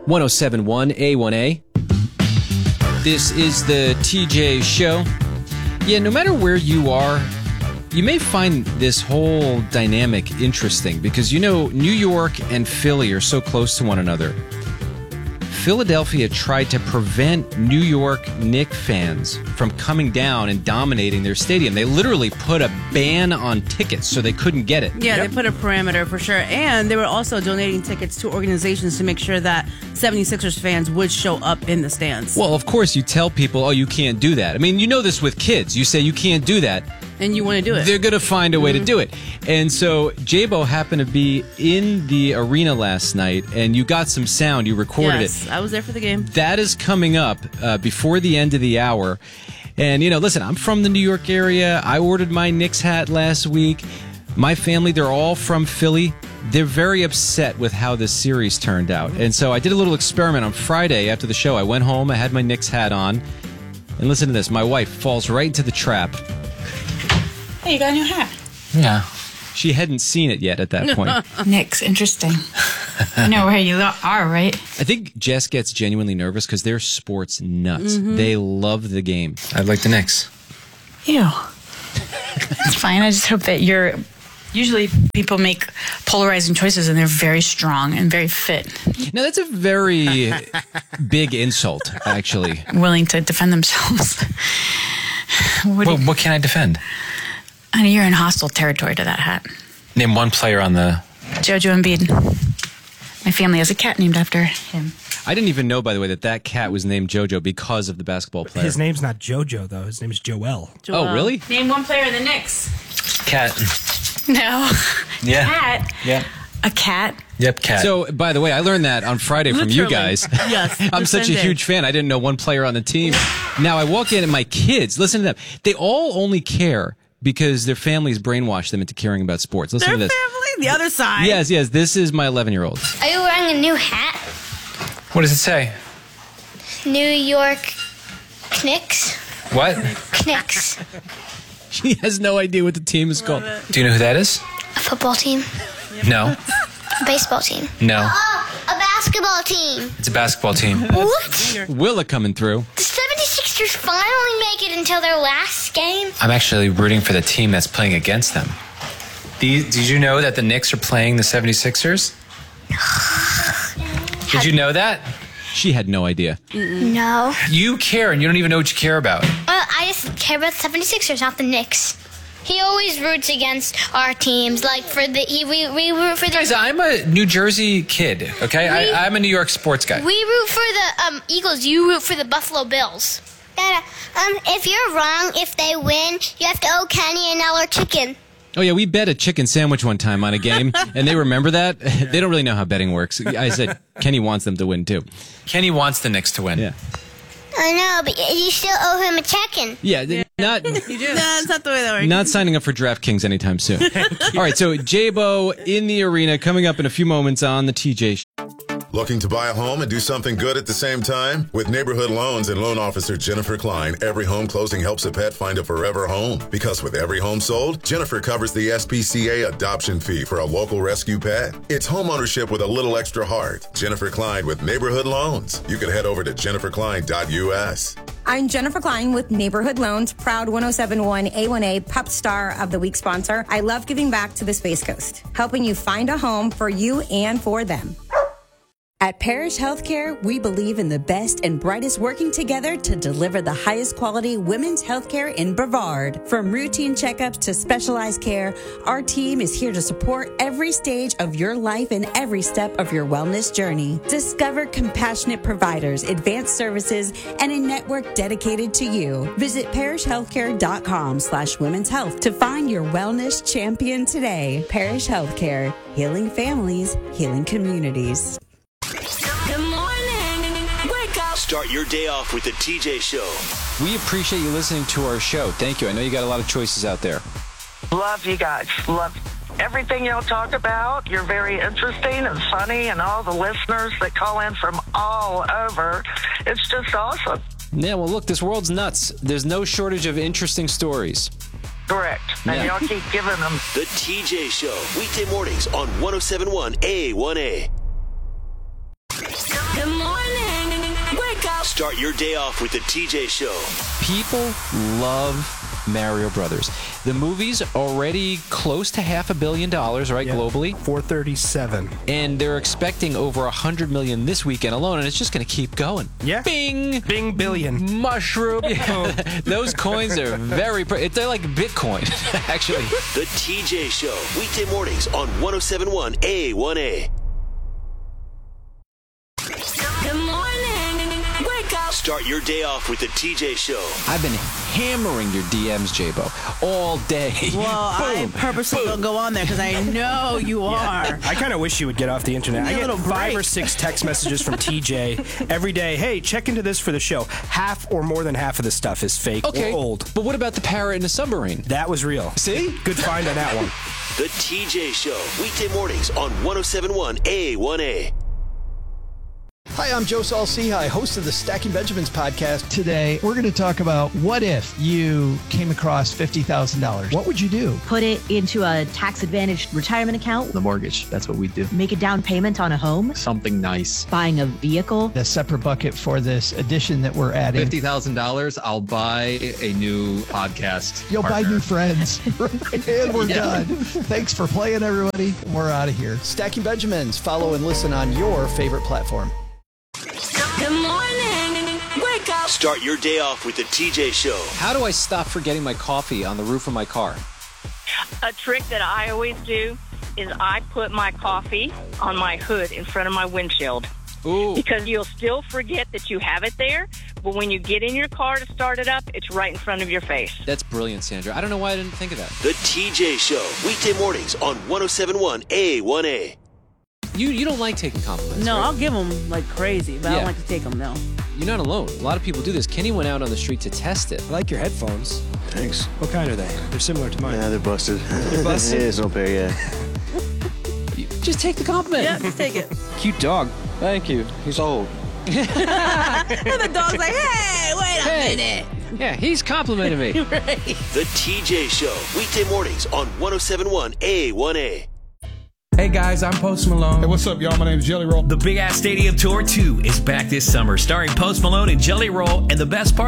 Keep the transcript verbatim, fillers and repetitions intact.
one oh seven point one A one A. This is the T J Show. Yeah, no matter where you are, you may find this whole dynamic interesting because, you know, New York and Philly are so close to one another. Philadelphia tried to prevent New York Knicks fans from coming down and dominating their stadium. They literally put a ban on tickets so they couldn't get it. Yeah, Yep. they put a parameter for sure. And they were also donating tickets to organizations to make sure that seventy-sixers fans would show up in the stands. Well, of course, you tell people, oh, you can't do that. I mean, you know this with kids. You say you can't do that. And you want to do it. They're going to find a way mm-hmm. to do it. And so J-Bo happened to be in the arena last night, and you got some sound. You recorded yes, it. I was there for the game. That is coming up uh, before the end of the hour. And, you know, listen, I'm from the New York area. I ordered my Knicks hat last week. My family, they're all from Philly. They're very upset with how this series turned out. And so I did a little experiment on Friday after the show. I went home. I had my Knicks hat on. And listen to this. My wife falls right into the trap. Hey, you got a new hat. Yeah. She hadn't seen it yet at that point. Knicks, interesting. I know where you are, right? I think Jess gets genuinely nervous because they're sports nuts. Mm-hmm. They love the game. I like the Knicks. Ew. It's fine. I just hope that you're... Usually people make polarizing choices and they're very strong and very fit. Now, that's a very big insult, actually. Willing to defend themselves. What, what, what can I defend? Honey, you're in hostile territory to that hat. Name one player on the... Jojo Embiid. My family has a cat named after him. I didn't even know, by the way, that that cat was named Jojo because of the basketball player. His name's not Jojo, though. His name's Joel. Joel. Oh, really? Name one player in the Knicks. Cat. No. Yeah. Cat. Yeah. A cat. Yep, cat. So, by the way, I learned that on Friday from Literally. you guys. Yes. I'm such a day. huge fan. I didn't know one player on the team. Now, I walk in and my kids, listen to them. They all only care because their families brainwashed them into caring about sports. Listen Their to this. family? The other side? Yes, yes. This is my eleven-year-old. Are you wearing a new hat? What does it say? New York Knicks? What? Knicks. She has no idea what the team is called. Do you know who that is? A football team? No. A baseball team? No. Oh, a basketball team. It's a basketball team. What? Willa coming through. The seventy-sixers finally make it until their last game? I'm actually rooting for the team that's playing against them. Did did you know that the Knicks are playing the seventy-sixers? Did you know that? She had no idea. Mm-mm. No. You care, and you don't even know what you care about. Well, I just care about the seventy-sixers, not the Knicks. He always roots against our teams, like for the he, we we root for the. Guys, I'm a New Jersey kid. Okay, We- I, I'm a New York sports guy. We root for the um, Eagles. You root for the Buffalo Bills. Dada, um, if you're wrong, if they win, you have to owe Kenny a dollar chicken. Oh, yeah, we bet a chicken sandwich one time on a game, and they remember that. They don't really know how betting works. I said Kenny wants them to win, too. Kenny wants the Knicks to win. Yeah. I know, but you still owe him a chicken. Yeah, yeah. not You do. No, that's not the way that works. not signing up for DraftKings anytime soon. All right, so J-Bo in the arena coming up in a few moments on the T J Show. Looking to buy a home and do something good at the same time? With Neighborhood Loans and loan officer Jennifer Klein, every home closing helps a pet find a forever home. Because with every home sold, Jennifer covers the S P C A adoption fee for a local rescue pet. It's home ownership with a little extra heart. Jennifer Klein with Neighborhood Loans. You can head over to jennifer klein dot U S. I'm Jennifer Klein with Neighborhood Loans, proud one oh seven point one A one A Pup Star of the Week sponsor. I love giving back to the Space Coast, helping you find a home for you and for them. At Parish Healthcare, we believe in the best and brightest working together to deliver the highest quality women's healthcare in Brevard. From routine checkups to specialized care, our team is here to support every stage of your life and every step of your wellness journey. Discover compassionate providers, advanced services, and a network dedicated to you. Visit parishhealthcare.com slash women's health to find your wellness champion today. Parish Healthcare, healing families, healing communities. Good morning. Wake up. Start your day off with the T J Show. We appreciate you listening to our show. Thank you. I know you got a lot of choices out there. Love you guys. Love everything y'all talk about. You're very interesting and funny, and all the listeners that call in from all over. It's just awesome. Yeah, well, look, this world's nuts. There's no shortage of interesting stories. Correct. And Yeah. y'all keep giving them. The T J Show. Weekday mornings on one oh seven point one A one A. Good morning. Start your day off with the T J Show. People love Mario Brothers. The movie's already close to half a billion dollars, right, Yeah. globally? four thirty-seven. And they're expecting over a hundred million this weekend alone, and it's just going to keep going. Yeah. Bing! Bing billion. Mushroom. Those coins are very, pre- they're like Bitcoin, actually. The T J Show, weekday mornings on one oh seven point one A one A. Good morning. Wake up. Start your day off with the T J Show. I've been hammering your D Ms, J-Bo, all day. Well, I purposely don't go on there because I know you are. I kind of wish you would get off the internet. Give me I a get little five break. or six text messages from T J every day. Hey, check into this for the show. Half or more than half of the stuff is fake Okay, or old. but what about the parrot in the submarine? That was real. See? Good find on that one. The T J Show, weekday mornings on one oh seven point one A one A. Hi, I'm Joe Saul-Sehy, host of the Stacking Benjamins podcast. Today, we're going to talk about what if you came across fifty thousand dollars. What would you do? Put it into a tax-advantaged retirement account. The mortgage, that's what we do. Make a down payment on a home. Something nice. Buying a vehicle. A separate bucket for this addition that we're adding. fifty thousand dollars, I'll buy a new podcast You'll partner. buy new friends. And we're Yeah. done. Thanks for playing, everybody. We're out of here. Stacking Benjamins. Follow and listen on your favorite platform. Good morning. Wake up. Start your day off with the T J Show. How do I stop forgetting my coffee on the roof of my car? A trick that I always do is I put my coffee on my hood in front of my windshield. Ooh. Because you'll still forget that you have it there, but when you get in your car to start it up, it's right in front of your face. That's brilliant, Sandra. I don't know why I didn't think of that. The T J Show, weekday mornings on one oh seven point one A one A. You you don't like taking compliments, No, right? I'll give them like crazy, but I Yeah. don't like to take them, no. You're not alone. A lot of people do this. Kenny went out on the street to test it. I like your headphones. Thanks. What kind are they? They're similar to mine. Yeah, they're busted. They're busted? Yeah, it's no pair, yeah. Just take the compliment. Yeah, just take it. Cute dog. Thank you. He's old. And the dog's like, hey, wait a Hey. minute. Yeah, he's complimenting me. Right. The T J Show, weekday mornings on one oh seven point one A one A. Hey guys, I'm Post Malone. Hey, what's up, y'all? My name's Jelly Roll. The Big Ass Stadium Tour two is back this summer, starring Post Malone and Jelly Roll, and the best part,